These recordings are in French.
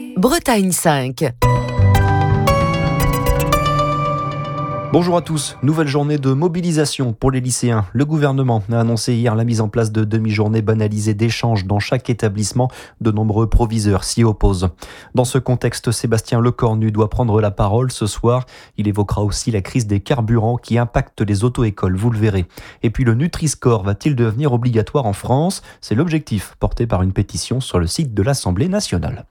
Bretagne 5. Bonjour à tous, nouvelle journée de mobilisation pour les lycéens. Le gouvernement a annoncé hier la mise en place de demi-journées banalisées d'échanges dans chaque établissement. De nombreux proviseurs s'y opposent. Dans ce contexte, Sébastien Lecornu doit prendre la parole ce soir. Il évoquera aussi la crise des carburants qui impacte les auto-écoles, vous le verrez. Et puis le Nutri-Score va-t-il devenir obligatoire en France ? C'est l'objectif porté par une pétition sur le site de l'Assemblée nationale.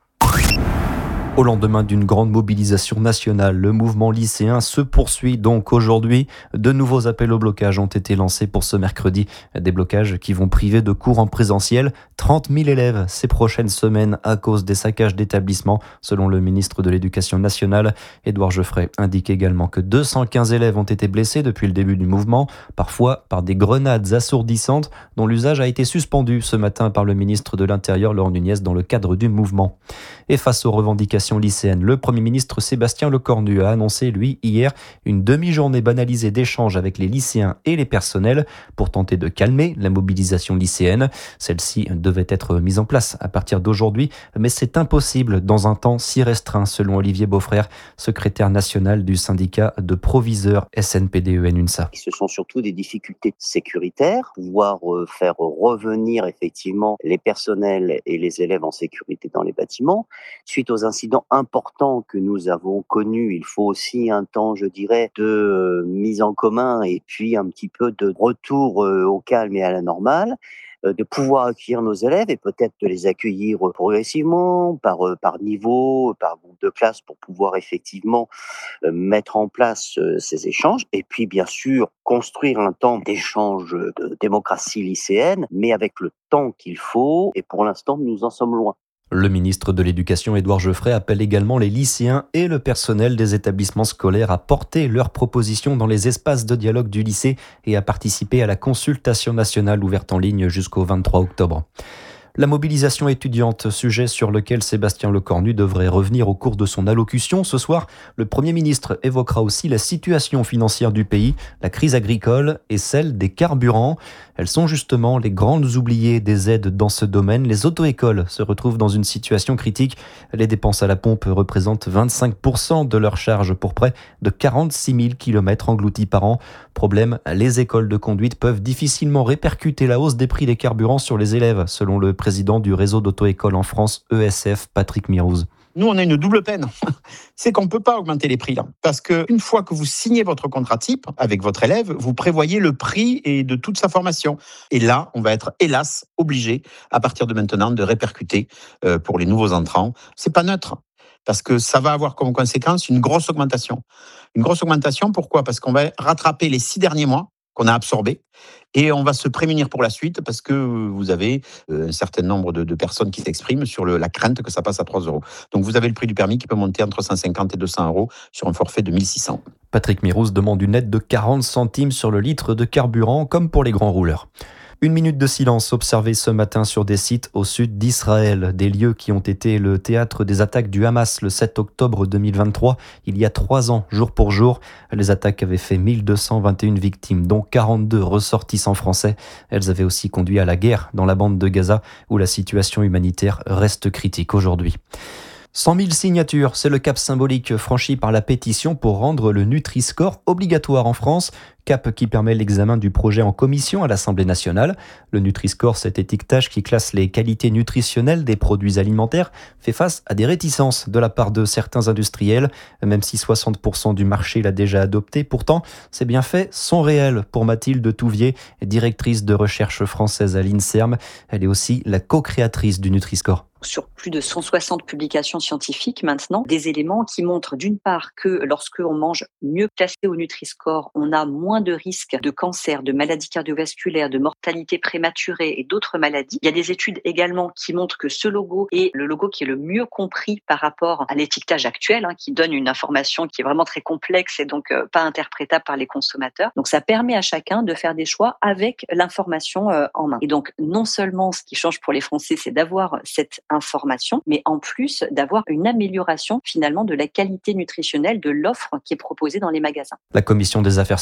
Au lendemain d'une grande mobilisation nationale, le mouvement lycéen se poursuit donc aujourd'hui. De nouveaux appels au blocage ont été lancés pour ce mercredi. Des blocages qui vont priver de cours en présentiel 30 000 élèves ces prochaines semaines à cause des saccages d'établissements. Selon le ministre de l'Éducation nationale, Édouard Geoffrey indique également que 215 élèves ont été blessés depuis le début du mouvement, parfois par des grenades assourdissantes dont l'usage a été suspendu ce matin par le ministre de l'Intérieur, Laurent Nunez, dans le cadre du mouvement. Et face aux revendications lycéennes, le Premier ministre Sébastien Lecornu a annoncé, lui, hier, une demi-journée banalisée d'échanges avec les lycéens et les personnels pour tenter de calmer la mobilisation lycéenne. Celle-ci devait être mise en place à partir d'aujourd'hui, mais c'est impossible dans un temps si restreint, selon Olivier Beaufrère, secrétaire national du syndicat de proviseurs SNPDEN-UNSA. Ce sont surtout des difficultés sécuritaires, pouvoir faire revenir effectivement les personnels et les élèves en sécurité dans les bâtiments. Suite aux incidents importants que nous avons connus, il faut aussi un temps, je dirais, de mise en commun et puis un petit peu de retour au calme et à la normale, de pouvoir accueillir nos élèves et peut-être de les accueillir progressivement, par niveau, par groupe de classe, pour pouvoir effectivement mettre en place ces échanges. Et puis, bien sûr, construire un temps d'échange de démocratie lycéenne, mais avec le temps qu'il faut. Et pour l'instant, nous en sommes loin. Le ministre de l'Éducation, Édouard Geoffrey, appelle également les lycéens et le personnel des établissements scolaires à porter leurs propositions dans les espaces de dialogue du lycée et à participer à la consultation nationale ouverte en ligne jusqu'au 23 octobre. La mobilisation étudiante, sujet sur lequel Sébastien Lecornu devrait revenir au cours de son allocution. Ce soir, le Premier ministre évoquera aussi la situation financière du pays, la crise agricole et celle des carburants. Elles sont justement les grandes oubliées des aides dans ce domaine. Les auto-écoles se retrouvent dans une situation critique. Les dépenses à la pompe représentent 25% de leur charge pour près de 46 000 km engloutis par an. Problème, les écoles de conduite peuvent difficilement répercuter la hausse des prix des carburants sur les élèves, selon le président du réseau d'auto-école en France, ESF, Patrick Mirouz. Nous, on a une double peine. C'est qu'on ne peut pas augmenter les prix là. Parce qu'une fois que vous signez votre contrat type avec votre élève, vous prévoyez le prix et de toute sa formation. Et là, on va être, hélas, obligé, à partir de maintenant, de répercuter pour les nouveaux entrants. C'est pas neutre. Parce que ça va avoir comme conséquence une grosse augmentation. Une grosse augmentation, pourquoi ? Parce qu'on va rattraper les 6 derniers mois qu'on a absorbés et on va se prémunir pour la suite parce que vous avez un certain nombre de personnes qui s'expriment sur la crainte que ça passe à 3 €. Donc vous avez le prix du permis qui peut monter entre 150 et 200 € sur un forfait de 1600. Patrick Mirouz demande une aide de 40 centimes sur le litre de carburant, comme pour les grands rouleurs. Une minute de silence observée ce matin sur des sites au sud d'Israël, des lieux qui ont été le théâtre des attaques du Hamas le 7 octobre 2023, il y a 3 ans, jour pour jour. Les attaques avaient fait 1221 victimes, dont 42 ressortissants français. Elles avaient aussi conduit à la guerre dans la bande de Gaza, où la situation humanitaire reste critique aujourd'hui. 100 000 signatures, c'est le cap symbolique franchi par la pétition pour rendre le Nutri-Score obligatoire en France. Cap qui permet l'examen du projet en commission à l'Assemblée nationale. Le Nutri-Score, cet étiquetage qui classe les qualités nutritionnelles des produits alimentaires, fait face à des réticences de la part de certains industriels, même si 60% du marché l'a déjà adopté. Pourtant, ces bienfaits sont réels pour Mathilde Touvier, directrice de recherche française à l'INSERM. Elle est aussi la co-créatrice du Nutri-Score. Sur plus de 160 publications scientifiques maintenant, des éléments qui montrent d'une part que lorsque on mange mieux classé au Nutri-Score, on a moins de risques de cancer, de maladies cardiovasculaires, de mortalité prématurée et d'autres maladies. Il y a des études également qui montrent que ce logo est le logo qui est le mieux compris par rapport à l'étiquetage actuel, qui donne une information qui est vraiment très complexe et donc pas interprétable par les consommateurs. Donc ça permet à chacun de faire des choix avec l'information en main. Et donc non seulement ce qui change pour les Français, c'est d'avoir cette information, mais en plus d'avoir une amélioration finalement de la qualité nutritionnelle de l'offre qui est proposée dans les magasins. La commission des affaires sociales de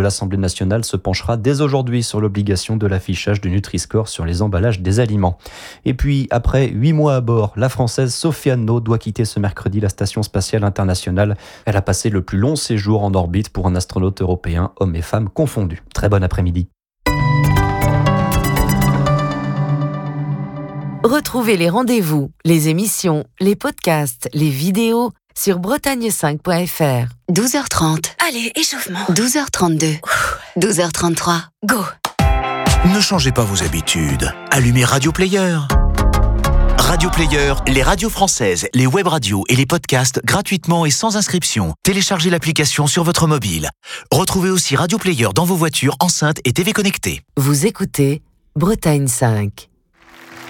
l'Assemblée nationale se penchera dès aujourd'hui sur l'obligation de l'affichage du Nutri-Score sur les emballages des aliments. Et puis, après 8 mois à bord, la Française Sofiane No doit quitter ce mercredi la Station spatiale internationale. Elle a passé le plus long séjour en orbite pour un astronaute européen, hommes et femmes confondus. Très bon après-midi. Retrouvez les rendez-vous, les émissions, les podcasts, les vidéos sur bretagne5.fr. 12h30. Allez, échauffement. 12h32. 12h33. Go. Ne changez pas vos habitudes. Allumez Radio Player. Radio Player, les radios françaises, les web radios et les podcasts gratuitement et sans inscription. Téléchargez l'application sur votre mobile. Retrouvez aussi Radio Player dans vos voitures, enceintes et TV connectées. Vous écoutez Bretagne 5.